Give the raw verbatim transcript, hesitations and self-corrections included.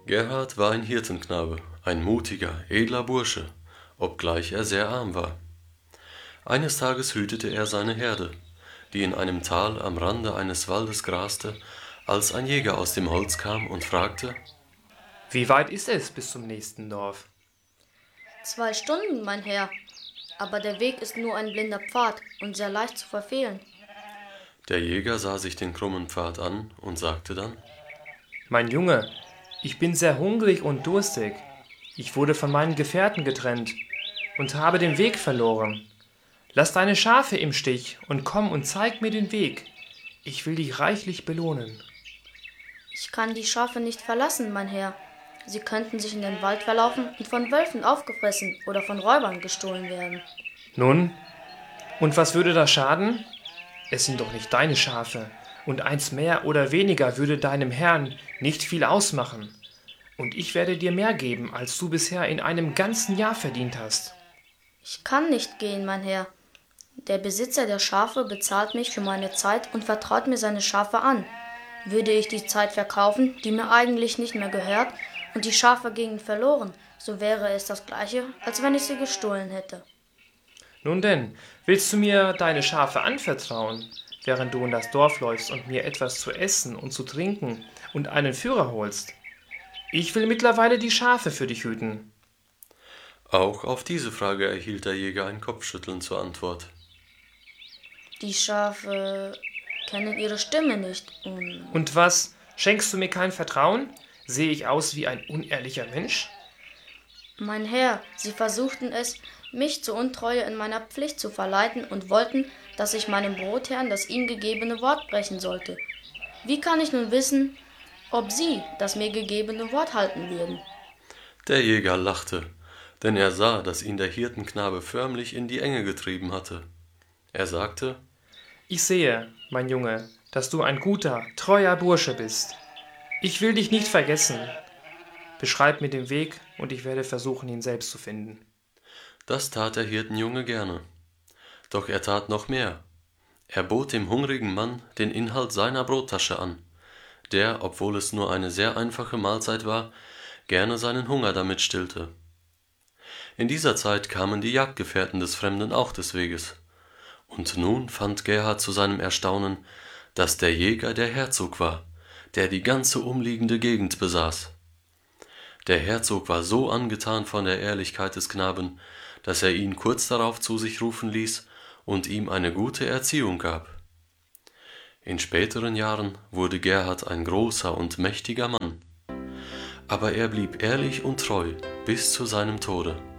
Gerhard war ein Hirtenknabe, ein mutiger, edler Bursche, obgleich er sehr arm war. Eines Tages hütete er seine Herde, die in einem Tal am Rande eines Waldes graste, als ein Jäger aus dem Holz kam und fragte: Wie weit ist es bis zum nächsten Dorf? Zwei Stunden, mein Herr, aber der Weg ist nur ein blinder Pfad und sehr leicht zu verfehlen. Der Jäger sah sich den krummen Pfad an und sagte dann: Mein Junge, ich bin sehr hungrig und durstig. Ich wurde von meinen Gefährten getrennt und habe den Weg verloren. Lass deine Schafe im Stich und komm und zeig mir den Weg. Ich will dich reichlich belohnen. Ich kann die Schafe nicht verlassen, mein Herr. Sie könnten sich in den Wald verlaufen und von Wölfen aufgefressen oder von Räubern gestohlen werden. Nun, und was würde das schaden? Es sind doch nicht deine Schafe, und eins mehr oder weniger würde deinem Herrn nicht viel ausmachen. Und ich werde dir mehr geben, als du bisher in einem ganzen Jahr verdient hast. Ich kann nicht gehen, mein Herr. Der Besitzer der Schafe bezahlt mich für meine Zeit und vertraut mir seine Schafe an. Würde ich die Zeit verkaufen, die mir eigentlich nicht mehr gehört, und die Schafe gingen verloren, so wäre es das Gleiche, als wenn ich sie gestohlen hätte. Nun denn, willst du mir deine Schafe anvertrauen, während du in das Dorf läufst und mir etwas zu essen und zu trinken und einen Führer holst? Ich will mittlerweile die Schafe für dich hüten. Auch auf diese Frage erhielt der Jäger ein Kopfschütteln zur Antwort. Die Schafe kennen ihre Stimme nicht und... Und was, schenkst du mir kein Vertrauen? Sehe ich aus wie ein unehrlicher Mensch? Mein Herr, sie versuchten es, mich zur Untreue in meiner Pflicht zu verleiten und wollten, dass ich meinem Brotherrn das ihm gegebene Wort brechen sollte. Wie kann ich nun wissen, ob sie das mir gegebene Wort halten würden? Der Jäger lachte, denn er sah, dass ihn der Hirtenknabe förmlich in die Enge getrieben hatte. Er sagte: Ich sehe, mein Junge, dass du ein guter, treuer Bursche bist. Ich will dich nicht vergessen. Beschreib mir den Weg, und ich werde versuchen, ihn selbst zu finden. Das tat der Hirtenjunge gerne. Doch er tat noch mehr. Er bot dem hungrigen Mann den Inhalt seiner Brottasche an, der, obwohl es nur eine sehr einfache Mahlzeit war, gerne seinen Hunger damit stillte. In dieser Zeit kamen die Jagdgefährten des Fremden auch des Weges. Und nun fand Gerhard zu seinem Erstaunen, dass der Jäger der Herzog war, der die ganze umliegende Gegend besaß. Der Herzog war so angetan von der Ehrlichkeit des Knaben, dass er ihn kurz darauf zu sich rufen ließ und ihm eine gute Erziehung gab. In späteren Jahren wurde Gerhard ein großer und mächtiger Mann, aber er blieb ehrlich und treu bis zu seinem Tode.